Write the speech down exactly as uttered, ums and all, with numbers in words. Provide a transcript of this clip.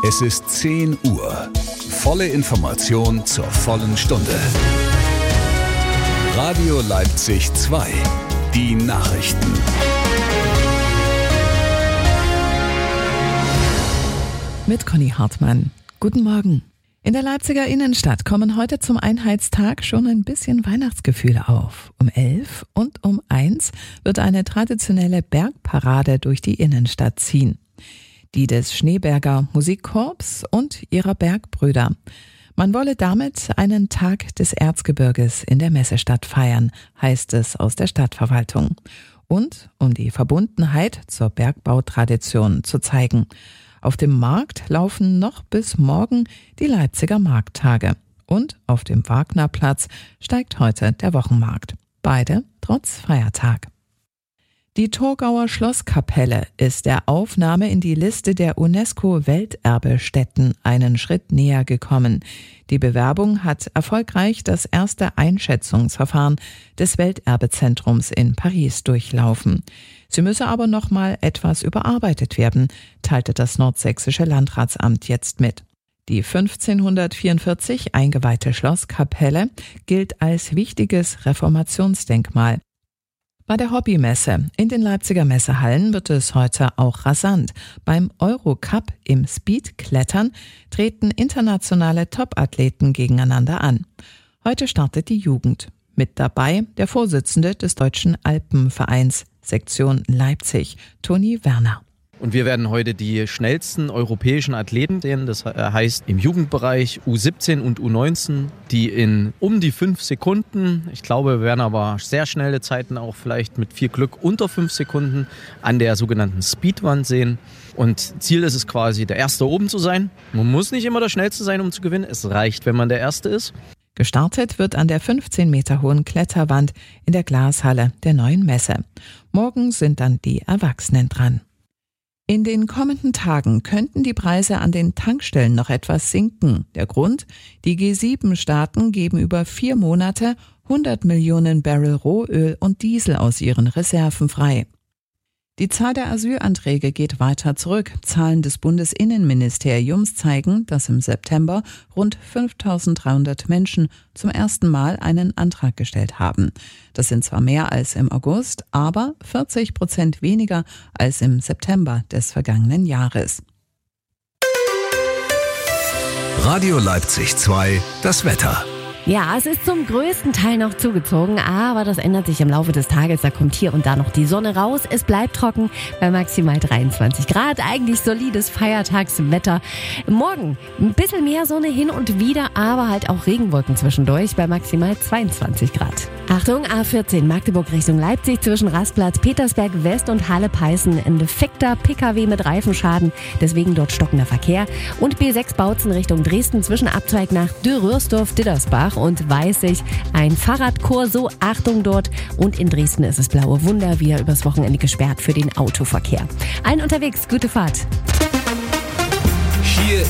Es ist zehn Uhr. Volle Information zur vollen Stunde. Radio Leipzig zwei. Die Nachrichten. Mit Conny Hartmann. Guten Morgen. In der Leipziger Innenstadt kommen heute zum Einheitstag schon ein bisschen Weihnachtsgefühle auf. Um elf und um eins wird eine traditionelle Bergparade durch die Innenstadt ziehen. Die des Schneeberger Musikkorps und ihrer Bergbrüder. Man wolle damit einen Tag des Erzgebirges in der Messestadt feiern, heißt es aus der Stadtverwaltung. Und um die Verbundenheit zur Bergbautradition zu zeigen. Auf dem Markt laufen noch bis morgen die Leipziger Markttage. Und auf dem Wagnerplatz steigt heute der Wochenmarkt. Beide trotz Feiertag. Die Torgauer Schlosskapelle ist der Aufnahme in die Liste der UNESCO-Welterbestätten einen Schritt näher gekommen. Die Bewerbung hat erfolgreich das erste Einschätzungsverfahren des Welterbezentrums in Paris durchlaufen. Sie müsse aber noch mal etwas überarbeitet werden, teilte das nordsächsische Landratsamt jetzt mit. Die fünfzehnhundertvierundvierzig eingeweihte Schlosskapelle gilt als wichtiges Reformationsdenkmal. Bei der Hobbymesse in den Leipziger Messehallen wird es heute auch rasant. Beim Eurocup im Speedklettern treten internationale Topathleten gegeneinander an. Heute startet die Jugend. Mit dabei der Vorsitzende des Deutschen Alpenvereins, Sektion Leipzig, Toni Werner. Und wir werden heute die schnellsten europäischen Athleten sehen. Das heißt im Jugendbereich U siebzehn und U neunzehn, die in um die fünf Sekunden, ich glaube, wir werden aber sehr schnelle Zeiten auch vielleicht mit viel Glück unter fünf Sekunden an der sogenannten Speedwand sehen. Und Ziel ist es quasi, der Erste oben zu sein. Man muss nicht immer der Schnellste sein, um zu gewinnen. Es reicht, wenn man der Erste ist. Gestartet wird an der fünfzehn Meter hohen Kletterwand in der Glashalle der neuen Messe. Morgen sind dann die Erwachsenen dran. In den kommenden Tagen könnten die Preise an den Tankstellen noch etwas sinken. Der Grund? Die G sieben Staaten geben über vier Monate hundert Millionen Barrel Rohöl und Diesel aus ihren Reserven frei. Die Zahl der Asylanträge geht weiter zurück. Zahlen des Bundesinnenministeriums zeigen, dass im September rund fünftausenddreihundert Menschen zum ersten Mal einen Antrag gestellt haben. Das sind zwar mehr als im August, aber vierzig Prozent weniger als im September des vergangenen Jahres. Radio Leipzig zwei, das Wetter. Ja, es ist zum größten Teil noch zugezogen, aber das ändert sich im Laufe des Tages. Da kommt hier und da noch die Sonne raus. Es bleibt trocken bei maximal dreiundzwanzig Grad. Eigentlich solides Feiertagswetter. Morgen ein bisschen mehr Sonne hin und wieder, aber halt auch Regenwolken zwischendurch bei maximal zweiundzwanzig Grad. Achtung, A vierzehn Magdeburg Richtung Leipzig zwischen Rastplatz, Petersberg West und Halle-Peißen. Ein defekter P K W mit Reifenschaden, deswegen dort stockender Verkehr. Und B sechs Bautzen Richtung Dresden zwischen Abzweig nach Dürrörsdorf-Dittersbach und Weißig. Ein Fahrradkorso, Achtung dort. Und in Dresden ist es blaue Wunder wieder übers Wochenende gesperrt für den Autoverkehr. Allen unterwegs, gute Fahrt. Hier